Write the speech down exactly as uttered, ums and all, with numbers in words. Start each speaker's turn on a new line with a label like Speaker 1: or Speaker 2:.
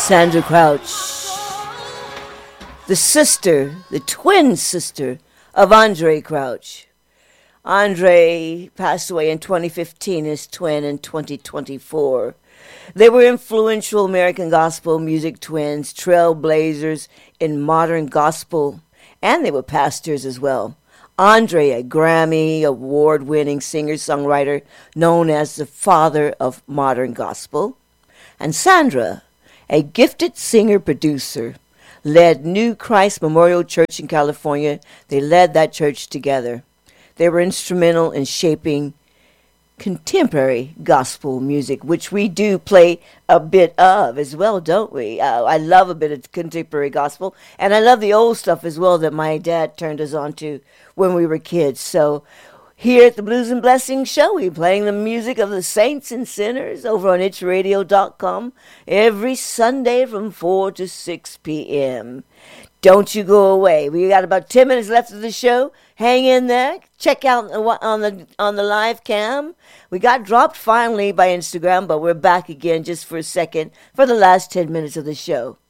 Speaker 1: Sandra Crouch, the sister, the twin sister of Andre Crouch. Andre passed away in twenty fifteen, his twin in twenty twenty-four. They were influential American gospel music twins, trailblazers in modern gospel, and they were pastors as well. Andre, a Grammy award-winning singer-songwriter known as the father of modern gospel, and Sandra, a gifted singer-producer, led New Christ Memorial Church in California. They led that church together. They were instrumental in shaping contemporary gospel music, which we do play a bit of as well, don't we? Uh, I love a bit of contemporary gospel, and I love the old stuff as well that my dad turned us on to when we were kids. So here at the Blues and Blessings Show, we're playing the music of the saints and sinners over on its radio dot com every Sunday from four to six p.m. Don't you go away. We got about ten minutes left of the show. Hang in there. Check out on the on the live cam. We got dropped finally by Instagram, but we're back again just for a second for the last ten minutes of the show.